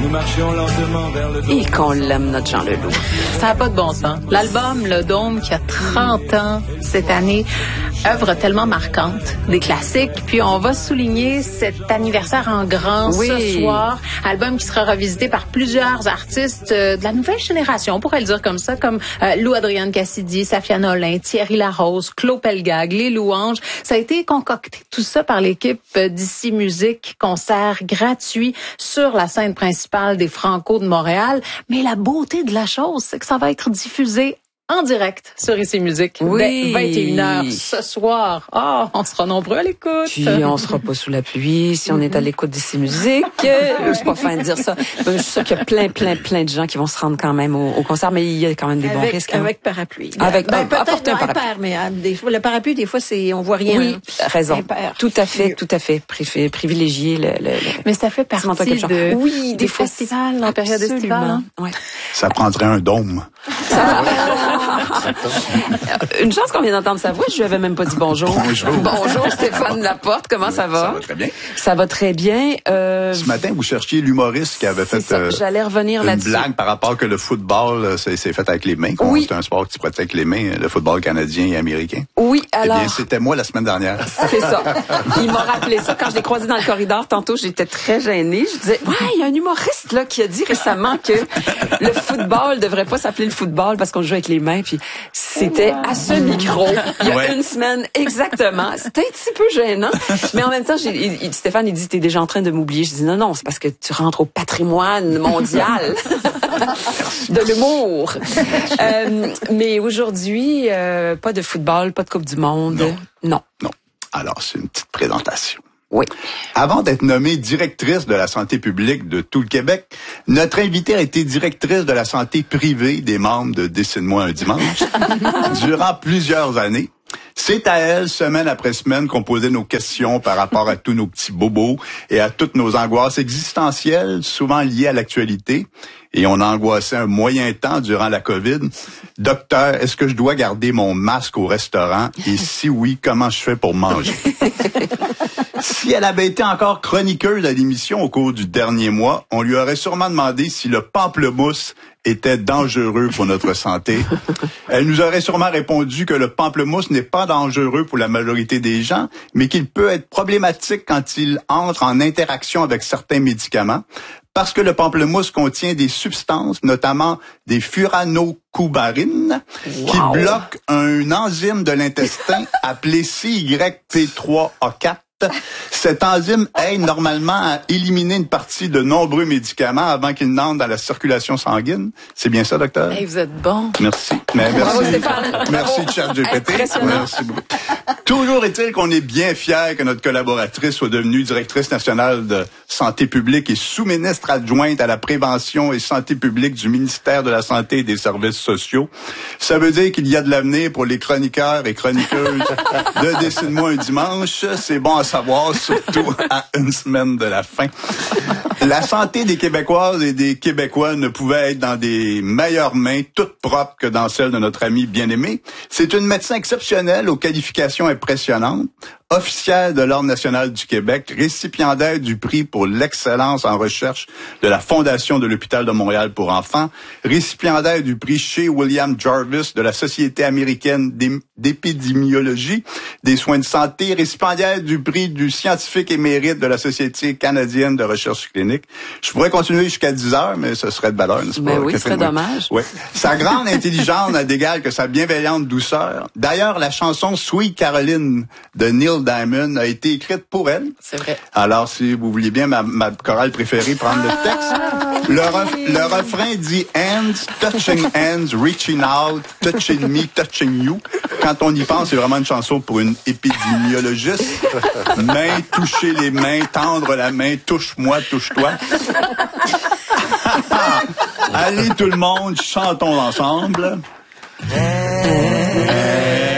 Nous marchions lentement vers le... Et qu'on l'aime, notre Jean Leloup. Ça n'a pas de bon sens. L'album Le Dôme, qui a 30 ans cette année, œuvre tellement marquante, des classiques. Puis on va souligner cet anniversaire en grand ce soir. Album qui sera revisité par plusieurs artistes de la nouvelle génération, on pourrait le dire comme ça, comme Lou Adrienne Cassidy, Safia Nolin, Thierry Larose, Claude Pelgag, Les Louanges. Ça a été concocté tout ça par l'équipe d'Ici Musique, concert gratuit sur la scène principale des Franco de Montréal. Mais la beauté de la chose, c'est que ça va être diffusé en direct sur Ici Musique, dès 21h ce soir. On sera nombreux à l'écoute. Puis on sera pas sous la pluie si on est à l'écoute d'Ici Musique. C'est pas fin de dire ça. Je suis sûre qu'il y a plein de gens qui vont se rendre quand même au concert, mais il y a quand même des bons risques. Avec parapluie. Peut-être un parapluie. Mais des fois, le parapluie, des fois, on voit rien. Oui, raison. Impair. Tout à fait. Privilégier le mais ça fait partie des festivals en période estivale. Hein? Ouais. Ça prendrait un dôme. Une chance qu'on vient d'entendre sa voix, je lui avais même pas dit bonjour. Bonjour Stéphane Laporte, comment ça va? Ça va très bien. Ça va très bien. Ce matin, vous cherchiez l'humoriste qui avait fait j'allais revenir une blague par rapport que le football, c'est fait avec les mains. Oui. C'est un sport qui se pratique avec les mains, le football canadien et américain. Oui, alors... Eh bien, c'était moi la semaine dernière. C'est ça. Il m'a rappelé ça quand je l'ai croisé dans le corridor tantôt, j'étais très gênée. Je disais, il y a un humoriste là qui a dit récemment que le football devrait pas s'appeler le football parce qu'on joue avec les mains. Puis c'était à ce micro, il y a une semaine exactement. C'était un petit peu gênant. Mais en même temps, Stéphane, il dit, t'es déjà en train de m'oublier. Je dis, non, c'est parce que tu rentres au patrimoine mondial de l'humour. Mais aujourd'hui, pas de football, pas de Coupe du Monde. Non. Alors, c'est une petite présentation. Oui. Avant d'être nommée directrice de la santé publique de tout le Québec, notre invitée a été directrice de la santé privée des membres de Dessine-moi un dimanche durant plusieurs années. C'est à elle, semaine après semaine, qu'on posait nos questions par rapport à tous nos petits bobos et à toutes nos angoisses existentielles, souvent liées à l'actualité. Et on angoissait un moyen temps durant la COVID. Docteur, est-ce que je dois garder mon masque au restaurant? Et si oui, comment je fais pour manger? Si elle avait été encore chroniqueuse à l'émission au cours du dernier mois, on lui aurait sûrement demandé si le pamplemousse était dangereux pour notre santé. Elle nous aurait sûrement répondu que le pamplemousse n'est pas dangereux pour la majorité des gens, mais qu'il peut être problématique quand il entre en interaction avec certains médicaments, parce que le pamplemousse contient des substances, notamment des furanocoumarines, qui bloquent un enzyme de l'intestin appelé CYP3A4. Cette enzyme aide normalement à éliminer une partie de nombreux médicaments avant qu'ils n'entrent dans la circulation sanguine. C'est bien ça, docteur? Hey, vous êtes bon. Merci. Bravo, Stéphane. Merci, ChatGPT. Merci beaucoup. Toujours est-il qu'on est bien fiers que notre collaboratrice soit devenue directrice nationale de santé publique et sous-ministre adjointe à la prévention et santé publique du ministère de la Santé et des Services sociaux. Ça veut dire qu'il y a de l'avenir pour les chroniqueurs et chroniqueuses de Dessine-moi un dimanche. C'est bon à savoir, surtout à une semaine de la fin. La santé des Québécoises et des Québécois ne pouvait être dans des meilleures mains, toutes propres, que dans celle de notre ami bien-aimé. C'est une médecin exceptionnelle aux qualifications impressionnantes, officière de l'Ordre national du Québec, récipiendaire du prix pour l'excellence en recherche de la Fondation de l'Hôpital de Montréal pour enfants, récipiendaire du prix chez William Jarvis de la Société américaine d'épidémiologie des soins de santé, récipiendaire du prix du scientifique émérite de la Société canadienne de recherche clinique. Je pourrais continuer jusqu'à 10 heures, mais ce serait de valeur, n'est-ce pas? Ben oui, ce serait dommage. Oui. Sa grande intelligence n'a d'égal que sa bienveillante douceur. D'ailleurs, la chanson Sweet Caroline de Neil Diamond a été écrite pour elle. C'est vrai. Alors, si vous vouliez bien, ma chorale préférée, prendre le texte. Le refrain dit « Hands, touching hands, reaching out, touching me, touching you ». Quand on y pense, c'est vraiment une chanson pour une épidémiologiste. Main, toucher les mains, tendre la main, touche-moi, touche-toi. Allez tout le monde, chantons ensemble.